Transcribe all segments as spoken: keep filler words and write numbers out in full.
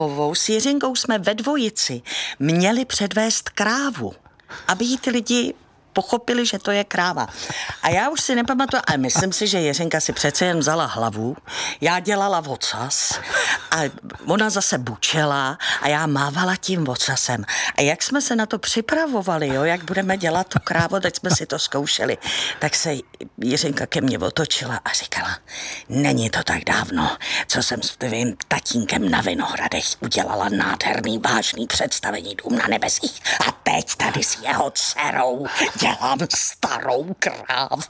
S Jiřinkou jsme ve dvojici měli předvést krávu, aby jí ty lidi pochopili, že to je kráva. A já už si nepamatuju, ale myslím si, že Jiřinka si přece jen vzala hlavu, já dělala vocas a ona zase bučela a já mávala tím vocasem. A jak jsme se na to připravovali, jo, jak budeme dělat tu krávu, teď jsme si to zkoušeli, tak se Jiřinka ke mně otočila a říkala, není to tak dávno, co jsem s tvým tatínkem na Vinohradech udělala nádherný, vážný představení Dům na nebesích a teď tady s jeho dcerou dělám starou krávu.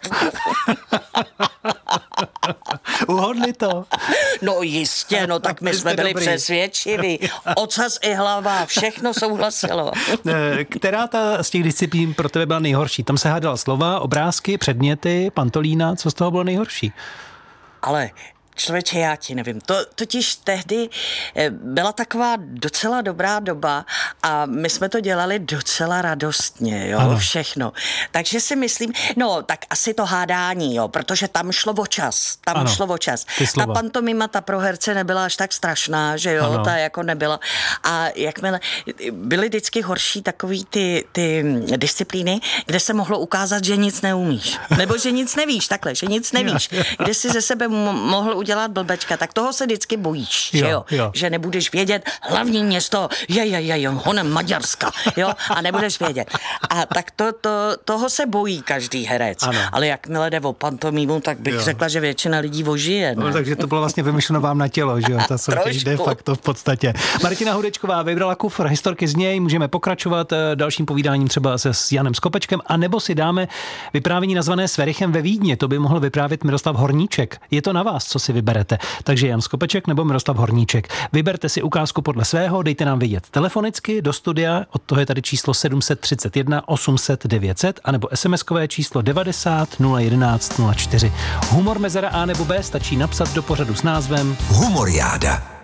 Uhodli to? No jistě, no tak my jsme byli dobrý. Přesvědčiví. Ocas i hlava, všechno souhlasilo. Která ta z těch disciplín pro tebe byla nejhorší? Tam se hádala slova, obrázky, předměty, pantolína. Co z toho bylo nejhorší? Ale člověče, já ti nevím. To totiž tehdy byla taková docela dobrá doba a my jsme to dělali docela radostně, jo, ano. Všechno. Takže si myslím, no, tak asi to hádání, jo, protože tam šlo o čas. Tam ano. šlo o čas. Ta pantomima, ta pro herce nebyla až tak strašná, že jo, ano. Ta jako nebyla. A jakmile byly vždycky horší takový ty, ty disciplíny, kde se mohlo ukázat, že nic neumíš. Nebo že nic nevíš, takhle, že nic nevíš. Kde si ze sebe mohl udělat blbečka, tak toho se vždycky bojíš, jo, že jo? jo? Že nebudeš vědět, hlavní město je, je, je, je honem Maďarska, jo? A nebudeš vědět. A tak to, to, toho se bojí každý herec. Ano. Ale jakmile jde o pantomimu, tak bych jo. řekla, že většina lidí ožije. No, takže to bylo vlastně vymyšleno vám na tělo, že jo? Ta soutěž de facto v podstatě. Martina Hudečková vybrala kufr, historky z něj, můžeme pokračovat dalším povídáním třeba se s Janem Skopečkem, anebo si dáme vyprávění nazvané Sverichem ve Vídni. To by mohl vyprávět Miroslav Horníček. Je to na vás, co si vyberete. Takže Jan Skopeček nebo Miroslav Horníček. Vyberte si ukázku podle svého, dejte nám vědět telefonicky do studia, od toho je tady číslo sedm set třicet jedna osm set devět set, anebo SMSkové číslo devadesát nula jedenáct nula čtyři. Humor mezera A nebo B stačí napsat do pořadu s názvem Humoriáda.